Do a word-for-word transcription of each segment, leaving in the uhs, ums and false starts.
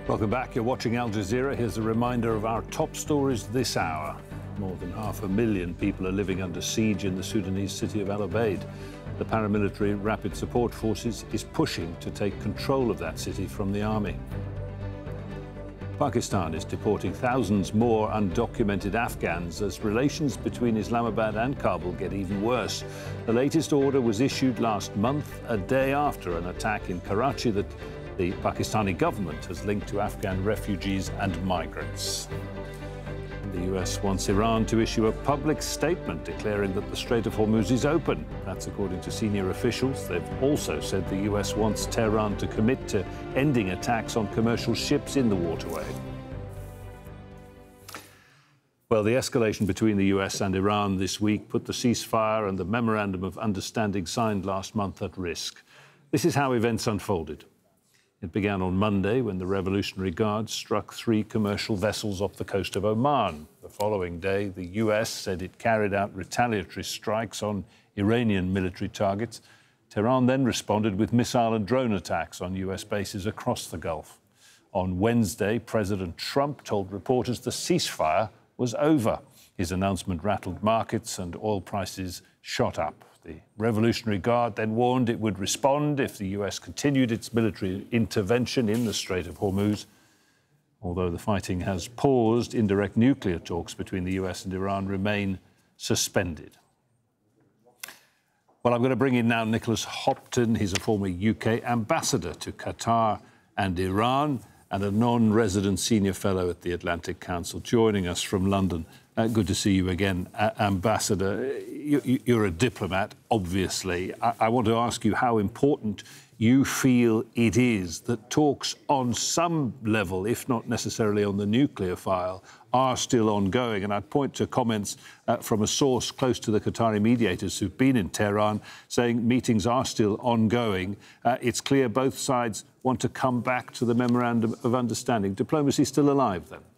Welcome back. You're watching Al Jazeera. Here's a reminder of our top stories this hour. More than half a million people are living under siege in the Sudanese city of Al Obeid. The paramilitary Rapid Support Forces is pushing to take control of that city from the army. Pakistan is deporting thousands more undocumented Afghans as relations between Islamabad and Kabul get even worse. The latest order was issued last month, a day after an attack in Karachi that the Pakistani government has linked to Afghan refugees and migrants. The U S wants Iran to issue a public statement declaring that the Strait of Hormuz is open. That's according to senior officials. They've also said the U S wants Tehran to commit to ending attacks on commercial ships in the waterway. Well, the escalation between the U S and Iran this week put the ceasefire and the memorandum of understanding signed last month at risk. This is how events unfolded. It began on Monday when the Revolutionary Guards struck three commercial vessels off the coast of Oman. The following day, the U S said it carried out retaliatory strikes on Iranian military targets. Tehran then responded with missile and drone attacks on U S bases across the Gulf. On Wednesday, President Trump told reporters the ceasefire was over. His announcement rattled markets and oil prices shot up. The Revolutionary Guard then warned it would respond if the U S continued its military intervention in the Strait of Hormuz. Although the fighting has paused, indirect nuclear talks between the U S and Iran remain suspended. Well, I'm going to bring in now Nicholas Hopton. He's a former U K ambassador to Qatar and Iran and a non-resident senior fellow at the Atlantic Council, joining us from London. Uh, good to see you again, uh, Ambassador. You, you, you're a diplomat, obviously. I, I want to ask you how important you feel it is that talks on some level, if not necessarily on the nuclear file, are still ongoing. And I'd point to comments uh, from a source close to the Qatari mediators who've been in Tehran saying meetings are still ongoing. Uh, it's clear both sides want to come back to the Memorandum of Understanding. Diplomacy still alive, then?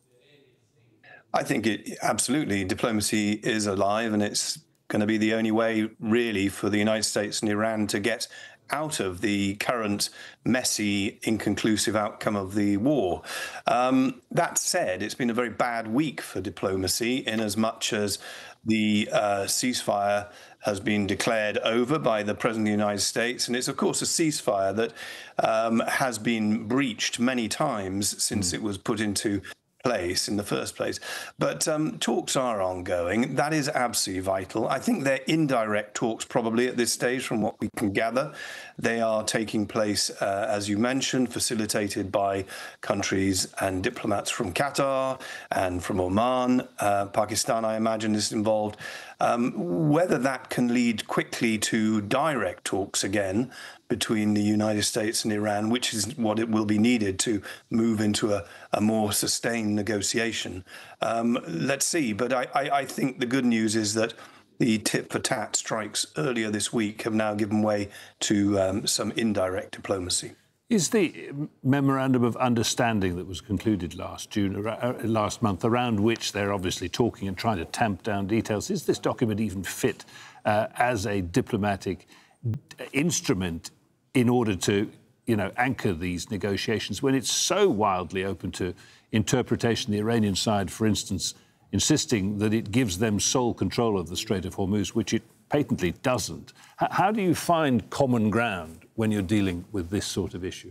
I think it absolutely. Diplomacy is alive, and it's going to be the only way, really, for the United States and Iran to get out of the current messy, inconclusive outcome of the war. Um, that said, it's been a very bad week for diplomacy, in as much as the uh, ceasefire has been declared over by the President of the United States. And it's, of course, a ceasefire that um, has been breached many times since mm. it was put into place in the first place. But um, talks are ongoing. That is absolutely vital. I think they're indirect talks probably at this stage from what we can gather. They are taking place, uh, as you mentioned, facilitated by countries and diplomats from Qatar and from Oman. Uh, Pakistan, I imagine, is involved. Um, whether that can lead quickly to direct talks again between the United States and Iran, which is what it will be needed to move into a, a more sustained negotiation. Um, let's see. But I, I, I think the good news is that the tit-for-tat strikes earlier this week have now given way to um, some indirect diplomacy. Is the Memorandum of Understanding that was concluded last June, uh, last month, around which they're obviously talking and trying to tamp down details, is this document even fit uh, as a diplomatic instrument in order to, you know, anchor these negotiations when it's so wildly open to interpretation? The Iranian side, for instance, insisting that it gives them sole control of the Strait of Hormuz, which it patently doesn't. H- how do you find common ground when you're dealing with this sort of issue?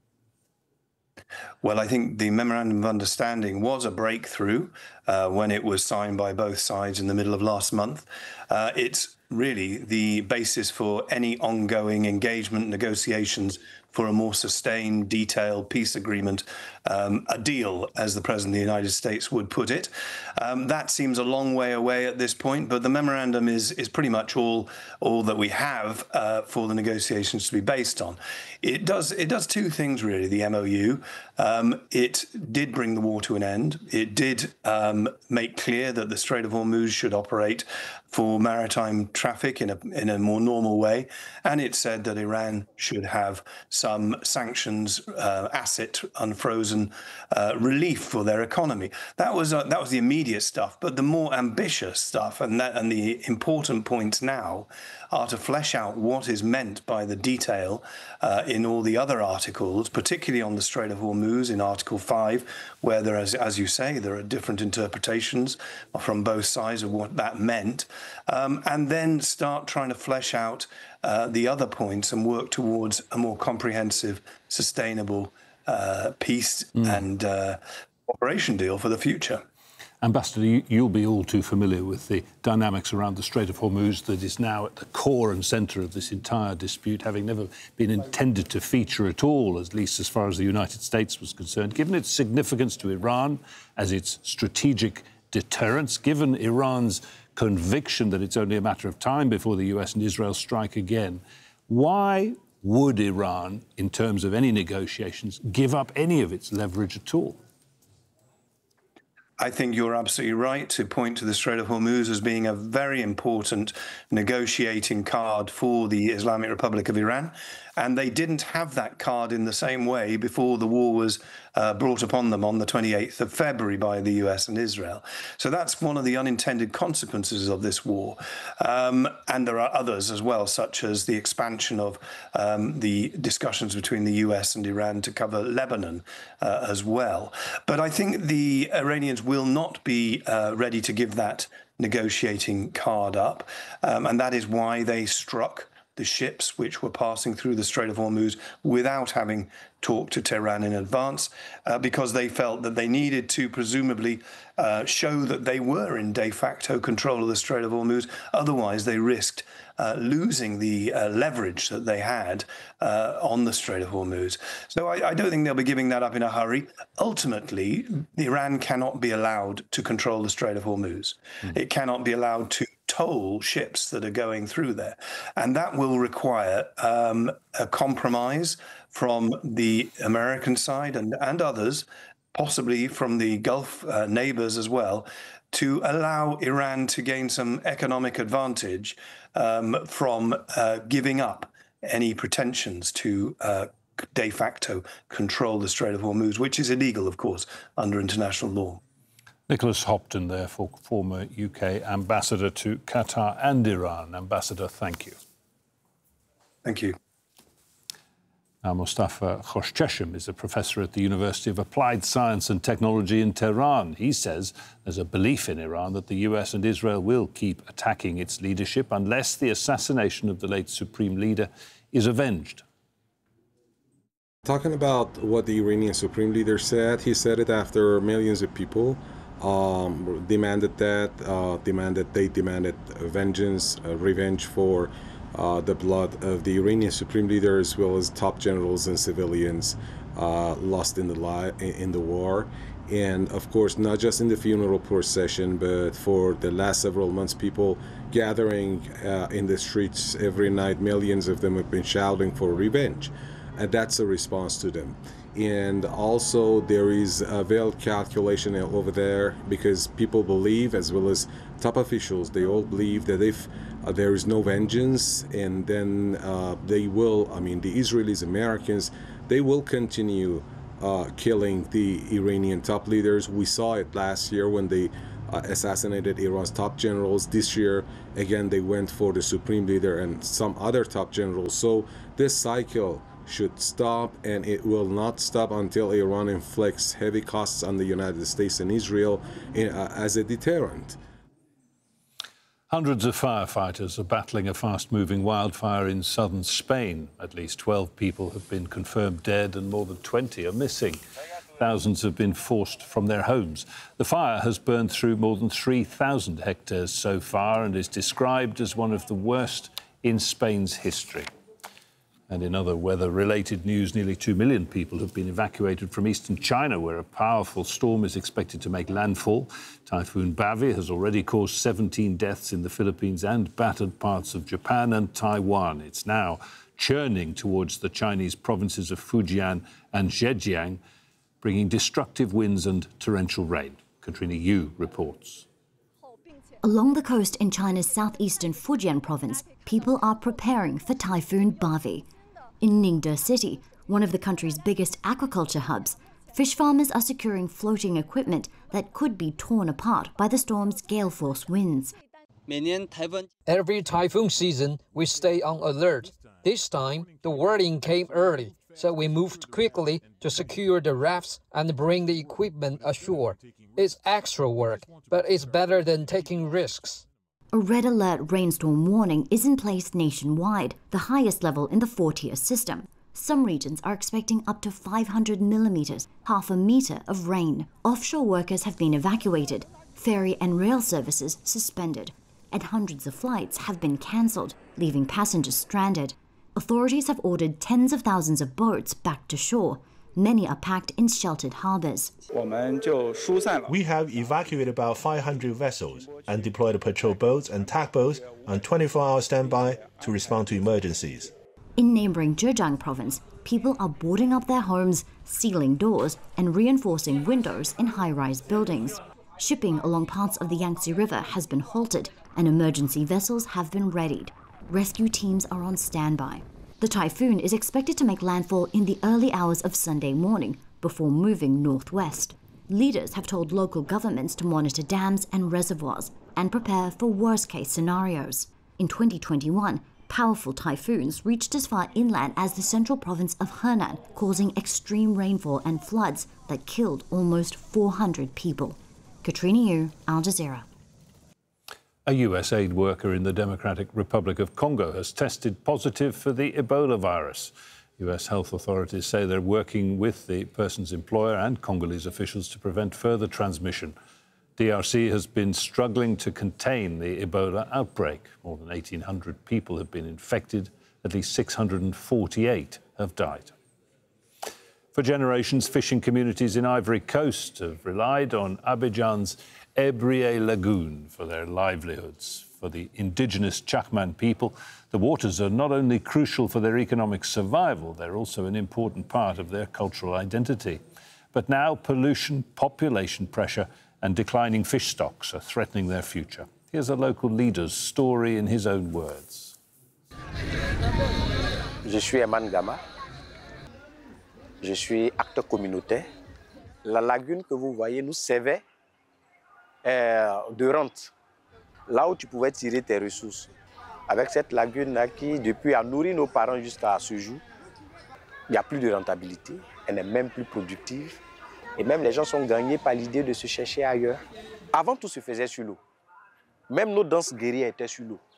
Well, I think the Memorandum of Understanding was a breakthrough uh, when it was signed by both sides in the middle of last month. Uh, it's really the basis for any ongoing engagement, negotiations for a more sustained, detailed peace agreement, um, a deal, as the President of the United States would put it. Um, that seems a long way away at this point, but the memorandum is is pretty much all all that we have uh, for the negotiations to be based on. It does it does two things really. The M O U, um, it did bring the war to an end. It did um, make clear that the Strait of Hormuz should operate for maritime traffic in a in a more normal way, and it said that Iran should have some sanctions, uh, asset unfrozen uh, relief for their economy. That was uh, that was the immediate stuff, but the more ambitious stuff and that and the important points now are to flesh out what is meant by the detail uh, in all the other articles, particularly on the Strait of Hormuz in Article five, where there is, as you say, there are different interpretations from both sides of what that meant, um, and then start trying to flesh out uh, the other points and work towards a more comprehensive, sustainable uh, peace mm. and uh, cooperation deal for the future. Ambassador, you'll be all too familiar with the dynamics around the Strait of Hormuz that is now at the core and centre of this entire dispute, having never been intended to feature at all, at least as far as the United States was concerned. Given its significance to Iran as its strategic deterrence, given Iran's conviction that it's only a matter of time before the U S and Israel strike again, why would Iran, in terms of any negotiations, give up any of its leverage at all? I think you're absolutely right to point to the Strait of Hormuz as being a very important negotiating card for the Islamic Republic of Iran. And they didn't have that card in the same way before the war was uh, brought upon them on the twenty-eighth of February by the U S and Israel. So that's one of the unintended consequences of this war. Um, and there are others as well, such as the expansion of um, the discussions between the U S and Iran to cover Lebanon uh, as well. But I think the Iranians will not be uh, ready to give that negotiating card up. Um, and that is why they struck the ships which were passing through the Strait of Hormuz without having talked to Tehran in advance, uh, because they felt that they needed to presumably uh, show that they were in de facto control of the Strait of Hormuz. Otherwise, they risked uh, losing the uh, leverage that they had uh, on the Strait of Hormuz. So I, I don't think they'll be giving that up in a hurry. Ultimately, Iran cannot be allowed to control the Strait of Hormuz. Mm. It cannot be allowed to toll ships that are going through there. And that will require um, a compromise from the American side and, and others, possibly from the Gulf uh, neighbors as well, to allow Iran to gain some economic advantage um, from uh, giving up any pretensions to uh, de facto control the Strait of Hormuz, which is illegal, of course, under international law. Nicholas Hopton, therefore, former U K ambassador to Qatar and Iran. Ambassador, thank you. Thank you. Now, Mustafa Khoshcheshm is a professor at the University of Applied Science and Technology in Tehran. He says there's a belief in Iran that the U S and Israel will keep attacking its leadership unless the assassination of the late supreme leader is avenged. Talking about what the Iranian supreme leader said, he said it after millions of people um, demanded that, uh, demanded they demanded vengeance, uh, revenge for uh, the blood of the Iranian supreme leader, as well as top generals and civilians uh, lost in the li in the war. And of course, not just in the funeral procession, but for the last several months, people gathering uh, in the streets every night, millions of them have been shouting for revenge. And that's a response to them. And also there is a veiled calculation over there, because people believe, as well as top officials, they all believe that if uh, there is no vengeance, and then uh, they will, I mean, the Israelis, Americans, they will continue uh, killing the Iranian top leaders. We saw it last year when they uh, assassinated Iran's top generals. This year, again, they went for the supreme leader and some other top generals. So this cycle should stop, and it will not stop until Iran inflicts heavy costs on the United States and Israel in, uh, as a deterrent. Hundreds of firefighters are battling a fast-moving wildfire in southern Spain. At least twelve people have been confirmed dead and more than twenty are missing. Thousands have been forced from their homes. The fire has burned through more than three thousand hectares so far and is described as one of the worst in Spain's history. And in other weather-related news, nearly two million people have been evacuated from eastern China, where a powerful storm is expected to make landfall. Typhoon Bavi has already caused seventeen deaths in the Philippines and battered parts of Japan and Taiwan. It's now churning towards the Chinese provinces of Fujian and Zhejiang, bringing destructive winds and torrential rain. Katrina Yu reports. Along the coast in China's southeastern Fujian province, people are preparing for Typhoon Bavi. In Ningde City, one of the country's biggest aquaculture hubs, fish farmers are securing floating equipment that could be torn apart by the storm's gale-force winds. Every typhoon season, we stay on alert. This time, the warning came early, so we moved quickly to secure the rafts and bring the equipment ashore. It's extra work, but it's better than taking risks. A red alert rainstorm warning is in place nationwide, the highest level in the four-tier system. Some regions are expecting up to five hundred millimeters, half a meter of rain. Offshore workers have been evacuated, ferry and rail services suspended, and hundreds of flights have been cancelled, leaving passengers stranded. Authorities have ordered tens of thousands of boats back to shore. Many are packed in sheltered harbors. We have evacuated about five hundred vessels and deployed patrol boats and tugboats on twenty-four hour standby to respond to emergencies. In neighboring Zhejiang province, people are boarding up their homes, sealing doors, and reinforcing windows in high-rise buildings. Shipping along parts of the Yangtze River has been halted, and emergency vessels have been readied. Rescue teams are on standby. The typhoon is expected to make landfall in the early hours of Sunday morning before moving northwest. Leaders have told local governments to monitor dams and reservoirs and prepare for worst-case scenarios. In twenty twenty-one, powerful typhoons reached as far inland as the central province of Henan, causing extreme rainfall and floods that killed almost four hundred people. Katrina Yu, Al Jazeera. A U S aid worker in the Democratic Republic of Congo has tested positive for the Ebola virus. U S health authorities say they're working with the person's employer and Congolese officials to prevent further transmission. D R C has been struggling to contain the Ebola outbreak. More than eighteen hundred people have been infected. At least six hundred forty-eight have died. For generations, fishing communities in Ivory Coast have relied on Abidjan's Ebrié Lagoon for their livelihoods. For the indigenous Chakman people, the waters are not only crucial for their economic survival, they're also an important part of their cultural identity. But now pollution, population pressure and declining fish stocks are threatening their future. Here's a local leader's story in his own words. Je suis Eman Gama. Je suis acteur communautaire. La lagune que vous voyez nous servait de rente, là où tu pouvais tirer tes ressources. Avec cette lagune-là qui, depuis, a nourri nos parents jusqu'à ce jour, il n'y a plus de rentabilité, elle n'est même plus productive. Et même les gens sont gagnés par l'idée de se chercher ailleurs. Avant, tout se faisait sur l'eau. Même nos danses guerrières étaient sur l'eau.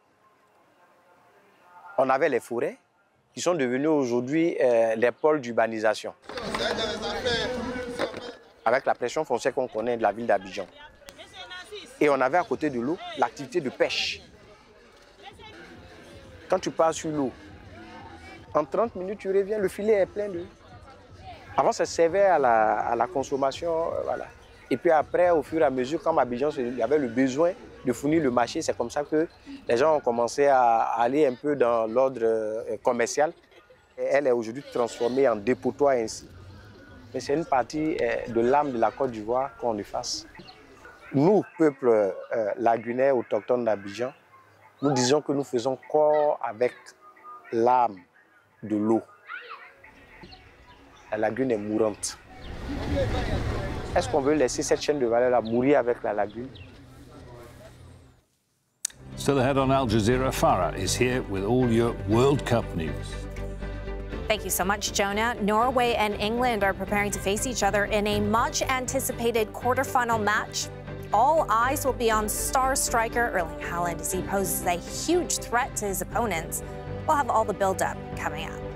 On avait les forêts qui sont devenues aujourd'hui euh, les pôles d'urbanisation. Avec la pression foncière qu'on connaît de la ville d'Abidjan. Et on avait à côté de l'eau l'activité de pêche. Quand tu pars sur l'eau, en trente minutes, tu reviens, le filet est plein d'eau. Avant, ça servait à la, à la consommation. Euh, voilà. Et puis après, au fur et à mesure, comme Abidjan, il y avait le besoin de fournir le marché, c'est comme ça que les gens ont commencé à aller un peu dans l'ordre euh, commercial. Et elle est aujourd'hui transformée en dépotoir ainsi. Mais c'est une partie euh, de l'âme de la Côte d'Ivoire qu'on efface. Nous, peuple euh, lagunaire autochtone d'Abidjan, nous disons que nous faisons corps avec l'âme de l'eau. La lagune est mourante. Est-ce qu'on veut laisser cette chaîne de valeur-là mourir avec la lagune? Still ahead on Al Jazeera, Farah is here with all your World Cup news. Thank you so much, Jonah. Norway and England are preparing to face each other in a much-anticipated quarterfinal match. All eyes will be on star striker Erling Haaland as he poses a huge threat to his opponents. We'll have all the build-up coming up.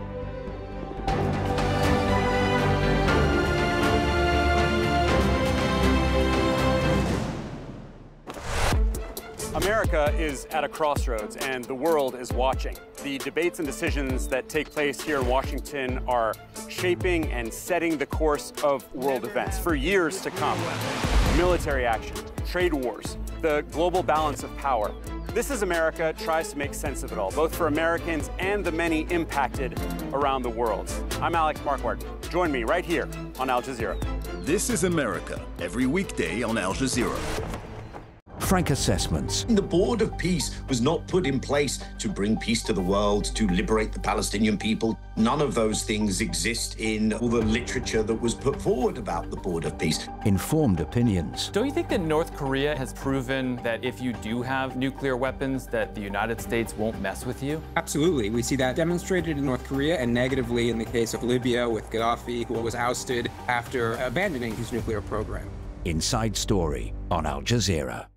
America is at a crossroads, and the world is watching. The debates and decisions that take place here in Washington are shaping and setting the course of world events for years to come. Military action, trade wars, the global balance of power. This is America tries to make sense of it all, both for Americans and the many impacted around the world. I'm Alex Marquardt. Join me right here on Al Jazeera. This is America, every weekday on Al Jazeera. frank assessments. The Board of Peace was not put in place to bring peace to the world, to liberate the Palestinian people. None of those things exist in all the literature that was put forward about the Board of Peace. Informed opinions. Don't you think that North Korea has proven that if you do have nuclear weapons, that the United States won't mess with you? Absolutely. We see that demonstrated in North Korea and negatively in the case of Libya with Gaddafi, who was ousted after abandoning his nuclear program. Inside Story on Al Jazeera.